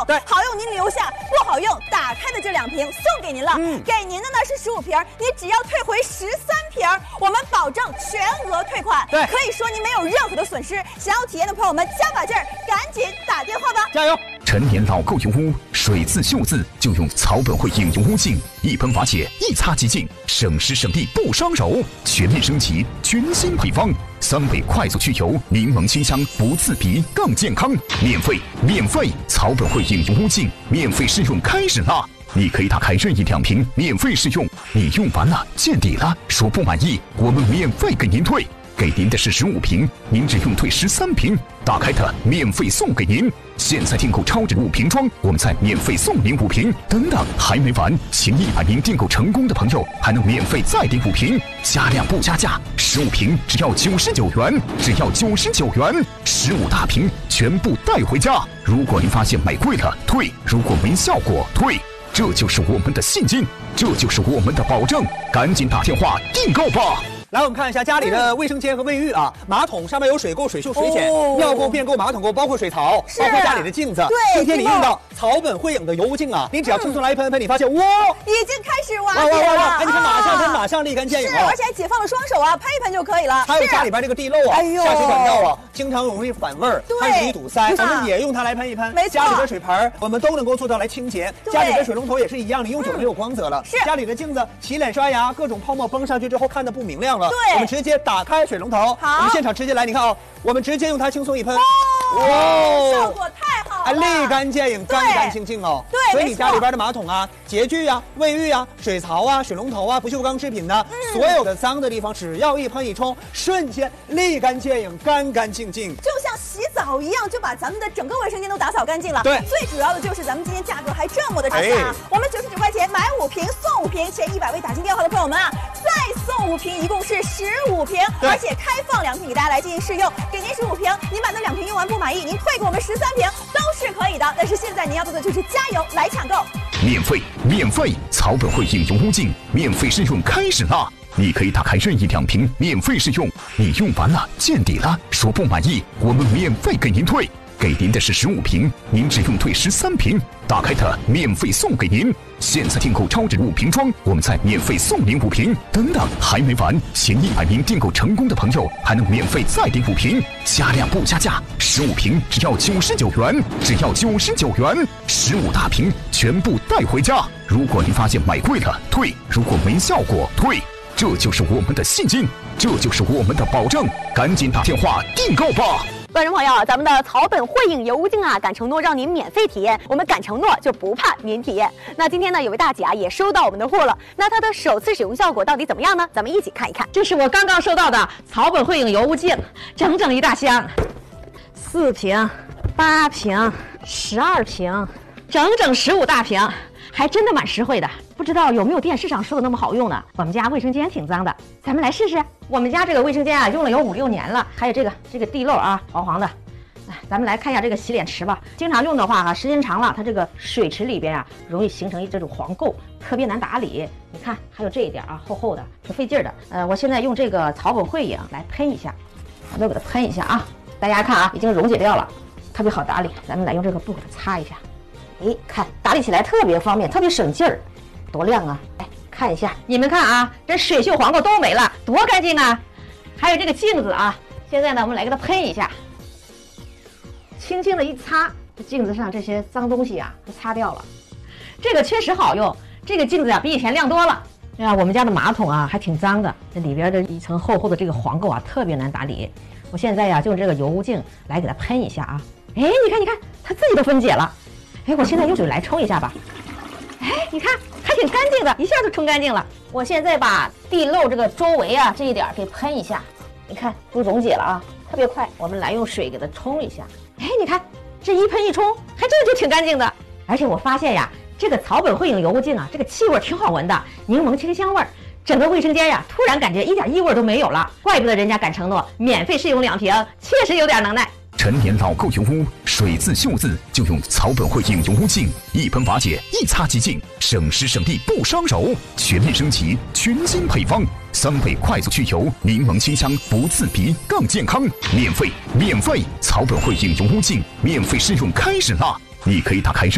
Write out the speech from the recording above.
对， 好用您留下，不好用打开的这2瓶送给您了。给您的呢是15瓶，你只要退回13瓶，我们保证全额退款。 对， 可以说您没有任何的损失。想要体验的朋友们，加把劲儿，赶紧打电话吧！ 加油！ 陈年老垢油污，水渍锈渍就用草本汇影油污净，一喷瓦解，一擦即净，省时省力不伤手，全面升级，全新配方，3倍快速去油，柠檬清香不刺鼻，更健康，免费！草本汇影油污净免费试用开始啦！你可以打开任意2瓶免费试用，你用完了见底了，说不满意，我们免费给您退。给您的是15瓶，您只用退13瓶，打开的免费送给您。现在订购超值5瓶装，我们再免费送您5瓶。等等，还没完，前100名订购成功的朋友还能免费再订5瓶，加量不加价，15瓶只要99元，只要99元，15大瓶全部带回家。如果您发现买贵了退，如果没效果退，这就是我们的信心，这就是我们的保证，赶紧打电话订购吧。 来，我们看一下家里的卫生间和卫浴啊，马桶上面有水垢、水锈、水碱，尿垢、便垢、马桶垢，包括水槽，包括家里的镜子。 对， 今天你用到草本汇影的油污净啊，你只要轻松来一喷，你发现哇， 已经开始瓦解了。 哎，你看马上喷，马上立竿见影是，而且还解放了双手啊，喷一喷就可以了。 还有家里边这个地漏啊，下水管道啊，经常容易反味儿，还容易堵塞，我们也用它来喷一喷。 没错， 家里的水盆我们都能够做到来清洁，家里的水龙头也是一样，你用久了就有光泽了。 是， 家里的镜子洗脸刷牙，各种泡沫崩上去之后看得不明亮了。 对， 我们直接打开水龙头，我们现场直接来，你看啊，我们直接用它轻松一喷， 哇，效果太好了， 立竿见影，干干净净哦。 对， 所以你家里边的马桶啊、洁具啊、卫浴啊、水槽啊、水龙头啊、不锈钢制品呢，所有的脏的地方，只要一喷一冲，瞬间立竿见影，干干净净， 就像洗澡一样，就把咱们的整个卫生间都打扫干净了。 对， 最主要的就是咱们今天价格还这么的差价，我们99块钱买5瓶送5瓶，前100位打进电话的朋友们啊，再送5瓶，一共是15瓶，而且开放2瓶给大家来进行试用，给您15瓶，您把那2瓶用完不满意，您退给我们13瓶都是可以的。但是现在您要做的就是加油来抢购， 免费！草本汇影油污净免费试用开始啦！你可以打开任意2瓶免费试用，你用完了见底了，说不满意，我们免费给您退。给您的是15瓶，您只用退13瓶，打开它免费送给您。现在订购超值5瓶装，我们再免费送您5瓶。等等，还没完，前100名订购成功的朋友还能免费再订5瓶，加量不加价，15瓶只要99元，只要99元，15大瓶全部带回家。如果您发现买贵了退，如果没效果退，这就是我们的信心，这就是我们的保证，赶紧打电话订购吧。 观众朋友，咱们的草本汇影油污净啊，敢承诺让您免费体验，我们敢承诺就不怕您体验。那今天呢，有位大姐啊也收到我们的货了，那她的首次使用效果到底怎么样呢？咱们一起看一看。 这是我刚刚收到的草本汇影油污净，整整一大箱，4瓶、8瓶、12瓶，整整15大瓶，还真的蛮实惠的。不知道有没有电视上说的那么好用呢？我们家卫生间挺脏的，咱们来试试。我们家这个卫生间啊，用了有5、6年了，还有这个地漏啊，黄黄的。咱们来看一下这个洗脸池吧。经常用的话时间长了，它这个水池里边啊，容易形成这种黄垢，特别难打理。你看，还有这一点啊，厚厚的，挺费劲的。我现在用这个草本汇影来喷一下，咱们给它喷一下啊。大家看啊，已经溶解掉了，特别好打理。咱们来用这个布给它擦一下。哎，看打理起来特别方便，特别省劲儿。多亮啊！哎，看一下，你们看啊，这水锈黄垢都没了，多干净啊！还有这个镜子啊，现在呢，我们来给它喷一下，轻轻的一擦，这镜子上这些脏东西啊，都擦掉了。这个确实好用，这个镜子啊，比以前亮多了。我们家的马桶啊，还挺脏的，这里边的一层厚厚的这个黄垢啊，特别难打理。我现在呀，就用这个油污净来给它喷一下啊。哎，你看，它自己都分解了。哎，我现在用水来冲一下吧。哎，你看。还挺干净的，一下就冲干净了。我现在把地漏这个周围啊这一点给喷一下，你看都溶解了啊，特别快。我们来用水给它冲一下，哎，你看这一喷一冲，还真的就挺干净的。而且我发现呀，这个草本汇影油污净啊，这个气味挺好闻的，柠檬清香味儿，整个卫生间呀，突然感觉一点异味都没有了。怪不得人家敢承诺免费试用2瓶，确实有点能耐。 陈年老垢油污，水渍锈渍就用草本汇影油污净，一喷瓦解，一擦即净，省时省力不伤手，全面升级，全新配方，3倍快速去油，柠檬清香不刺鼻，更健康，免费！草本汇影油污净免费试用开始啦！你可以打开